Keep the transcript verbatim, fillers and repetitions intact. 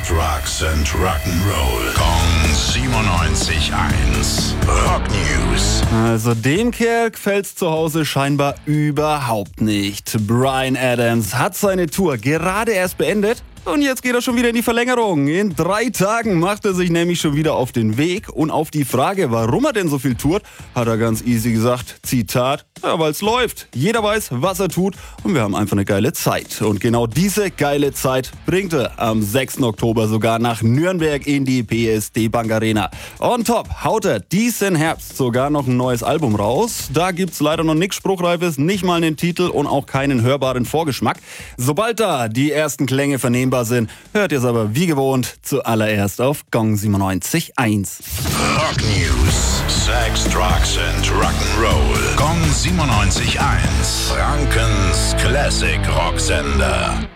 Drugs and Rock'n'Roll. Kong siebenundneunzig eins. Rock News. Also dem Kerl gefällt's zu Hause scheinbar überhaupt nicht. Bryan Adams hat seine Tour gerade erst beendet. Und jetzt geht er schon wieder in die Verlängerung. In drei Tagen macht er sich nämlich schon wieder auf den Weg. Und auf die Frage, warum er denn so viel tourt, hat er ganz easy gesagt, Zitat, ja, weil's läuft. Jeder weiß, was er tut und wir haben einfach eine geile Zeit. Und genau diese geile Zeit bringt er am sechsten Oktober sogar nach Nürnberg in die P S D Bank Arena. On top haut er diesen Herbst sogar noch ein neues Album raus. Da gibt's leider noch nichts Spruchreifes, nicht mal einen Titel und auch keinen hörbaren Vorgeschmack. Sobald da die ersten Klänge vernehmbar sind, hört ihr es aber wie gewohnt zuallererst auf Kong siebenundneunzig eins. Rock News. Sex, Drugs and Rock'n'Roll. Kong siebenundneunzig eins. Frankens Classic Rocksender.